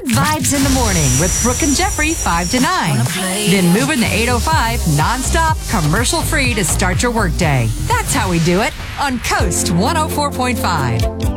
Good vibes in the morning with Brooke and Jeffrey 5 to 9. Then moving the 805 nonstop, commercial-free to start your workday. That's how we do it on Coast 104.5.